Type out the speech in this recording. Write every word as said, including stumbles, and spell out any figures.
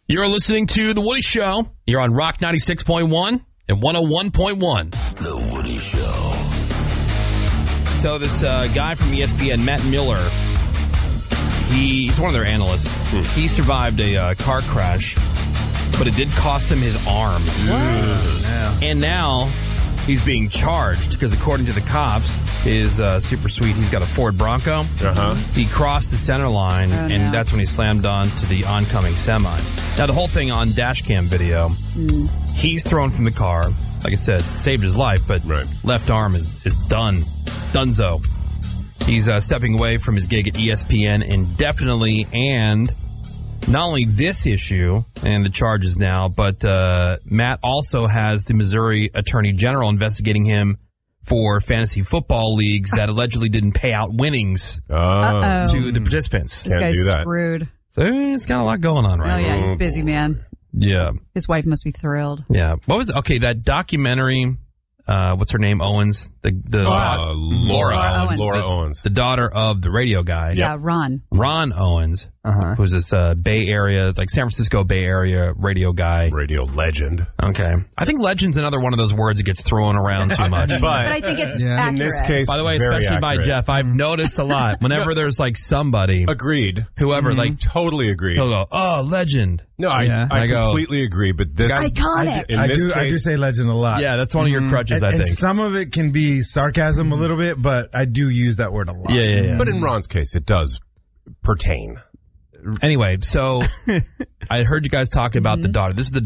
You're listening to The Woody Show. You're on Rock ninety-six point one and one oh one point one. The Woody Show. So this uh, guy from E S P N, Matt Miller, he, he's one of their analysts. Hmm. He survived a uh, car crash, but it did cost him his arm. Wow. And now he's being charged because according to the cops, his uh, super sweet, he's got a Ford Bronco. Uh-huh. He crossed the center line, oh, and no. that's when he slammed onto the oncoming semi. Now, the whole thing on dash cam video, mm. he's thrown from the car. Like I said, saved his life, but right. left arm is, is done. Dunzo. He's uh, stepping away from his gig at E S P N indefinitely, and not only this issue and the charges now, but uh, Matt also has the Missouri Attorney General investigating him for fantasy football leagues that allegedly didn't pay out winnings Uh-oh. to the participants. This Can't guy's do that. screwed. So he's got a lot going on right Oh, yeah, now. he's busy, man. Yeah. His wife must be thrilled. Yeah. What was, okay, that documentary, uh, what's her name? Owens? The, the Uh, Laura, Laura Owens. Laura the, Owens. the daughter of the radio guy. Yeah, Ron. Ron Owens, Uh-huh. who's this uh, Bay Area, like San Francisco Bay Area radio guy. Radio legend. Okay. I think legend's another one of those words that gets thrown around too much. But, But I think it's Yeah. accurate. in this case, By the way, very especially by accurate. Jeff, I've noticed a lot. Whenever there's like somebody, Agreed. whoever, like, Totally agreed. he'll go, oh, legend. No, I, Yeah. I, I go- completely agree, but this... Iconic. In I this do, I do case- say legend a lot. Yeah, that's one of your crutches, and, I and think. some of it can be sarcasm a little bit, but I do use that word a lot. Yeah, yeah, yeah. But in Ron's case, it does pertain. Anyway, so I heard you guys talk about the daughter. This is the